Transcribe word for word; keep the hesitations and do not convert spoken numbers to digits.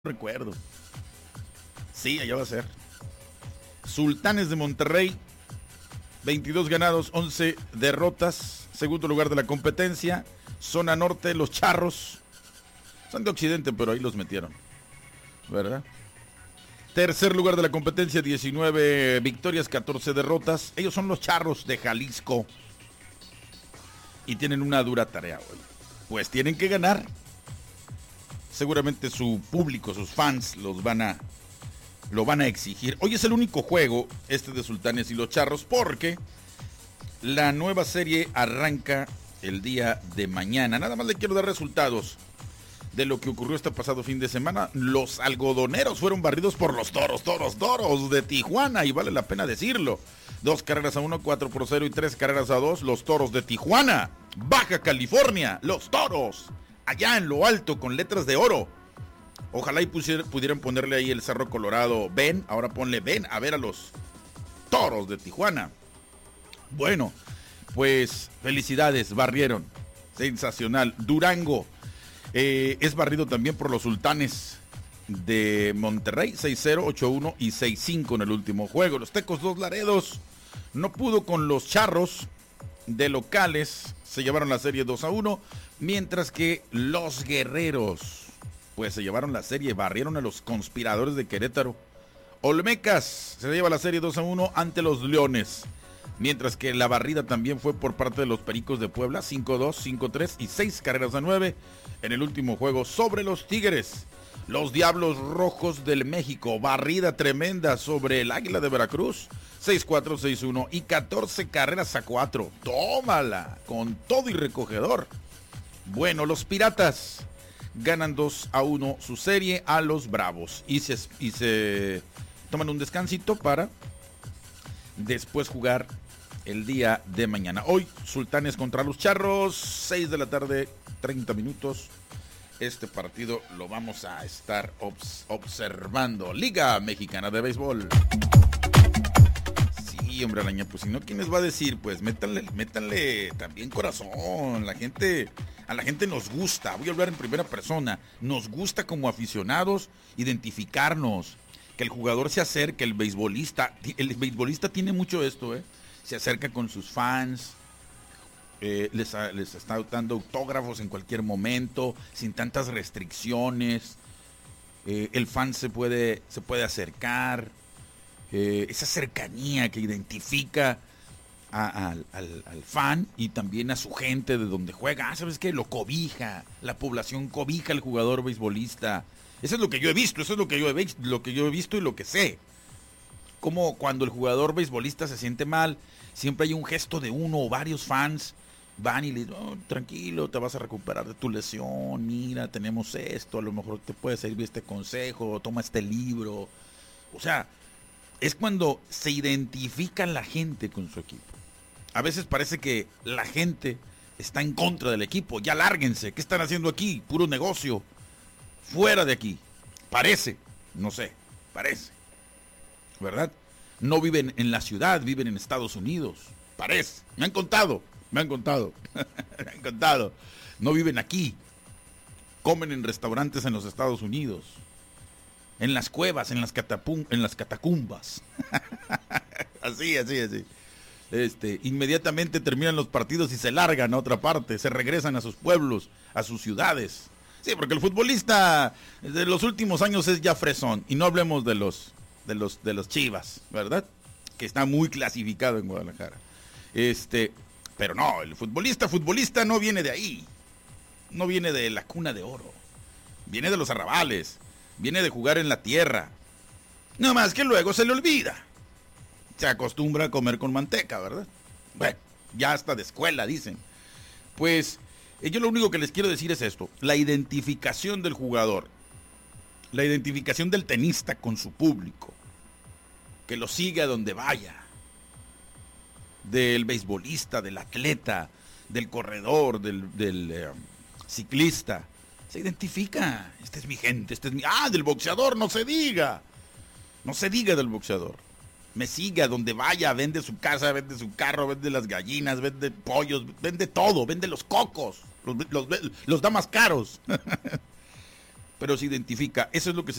recuerdo. Sí, allá va a ser. Sultanes de Monterrey, veintidós ganados, once derrotas. Segundo lugar de la competencia. Zona norte, los Charros. Son de Occidente, pero ahí los metieron, ¿verdad? Tercer lugar de la competencia, diecinueve victorias, catorce derrotas. Ellos son los Charros de Jalisco. Y tienen una dura tarea hoy. Pues tienen que ganar. Seguramente su público, sus fans, los van a, lo van a exigir. Hoy es el único juego, este de Sultanes y los Charros, porque la nueva serie arranca el día de mañana. Nada más le quiero dar resultados de lo que ocurrió este pasado fin de semana. Los algodoneros fueron barridos por los toros, toros, toros de Tijuana, y vale la pena decirlo. Dos carreras a uno, cuatro por cero y tres carreras a dos, los toros de Tijuana, Baja California, los toros, allá en lo alto con letras de oro. Ojalá y pusiera, pudieran ponerle ahí el Cerro Colorado, ven, ahora ponle ven a ver a los toros de Tijuana. Bueno, pues felicidades, barrieron, sensacional. Durango eh, es barrido también por los Sultanes de Monterrey, seis cero, ocho uno y seis cinco en el último juego. Los Tecos Dos Laredos no pudo con los Charros de locales, se llevaron la serie dos a uno, mientras que los Guerreros pues se llevaron la serie, barrieron a los Conspiradores de Querétaro. Olmecas se lleva la serie dos a uno ante los Leones, mientras que la barrida también fue por parte de los Pericos de Puebla, cinco dos, cinco tres y seis carreras a nueve en el último juego sobre los Tigres. Los Diablos Rojos del México, barrida tremenda sobre el Águila de Veracruz, seis cuatro, seis uno y catorce carreras a cuatro. Tómala, con todo y recogedor. Bueno, los Piratas ganan dos a uno su serie a los Bravos y se, y se toman un descansito para después jugar el día de mañana. Hoy, Sultanes contra los Charros, seis de la tarde, treinta minutos. Este partido lo vamos a estar obs- observando. Liga Mexicana de Béisbol. Sí, hombre, Araña, pues si no, ¿quién les va a decir? Pues métanle, métanle también corazón. La gente, a la gente nos gusta, voy a hablar en primera persona, nos gusta como aficionados identificarnos, que el jugador se acerque, el beisbolista, el beisbolista tiene mucho esto, ¿eh? Se acerca con sus fans. Eh, les, les está dando autógrafos en cualquier momento, sin tantas restricciones. Eh, el fan se puede, se puede acercar. Eh, esa cercanía que identifica a, a, al, al fan y también a su gente de donde juega. Ah, ¿sabes qué? Lo cobija, la población cobija al jugador beisbolista. Eso es lo que yo he visto, eso es lo que yo he, lo que yo he visto y lo que sé. Como cuando el jugador beisbolista se siente mal, siempre hay un gesto de uno o varios fans. Van y le dicen, oh, tranquilo, te vas a recuperar de tu lesión, mira, tenemos esto, a lo mejor te puede servir este consejo, toma este libro. O sea, es cuando se identifica la gente con su equipo. A veces parece que la gente está en contra del equipo, ya lárguense, ¿qué están haciendo aquí? Puro negocio, fuera de aquí. Parece, no sé, parece, ¿verdad? No viven en la ciudad, viven en Estados Unidos, parece, me han contado. Me han contado, me han contado. No viven aquí. Comen en restaurantes en los Estados Unidos. En las cuevas, en las, catapum, en las catacumbas. Así, así, así. Este, inmediatamente terminan los partidos y se largan a otra parte. Se regresan a sus pueblos, a sus ciudades. Sí, porque el futbolista de los últimos años es ya fresón. Y no hablemos de los, de los, de los Chivas, ¿verdad? Que está muy clasificado en Guadalajara. Este... Pero no, el futbolista, futbolista no viene de ahí. No viene de la cuna de oro. Viene de los arrabales. Viene de jugar en la tierra. Nada más que luego se le olvida. Se acostumbra a comer con manteca, ¿verdad? Bueno, ya hasta de escuela, dicen. Pues, yo lo único que les quiero decir es esto. La identificación del jugador. La identificación del tenista con su público. Que lo siga donde vaya. Del beisbolista, del atleta, del corredor, del, del eh, ciclista. Se identifica. Esta es mi gente, este es mi... Ah, del boxeador, no se diga. No se diga del boxeador. Me siga donde vaya, vende su casa, vende su carro, vende las gallinas, vende pollos, vende todo, vende los cocos. Los, los, los da más caros. Pero se identifica. Eso es lo que se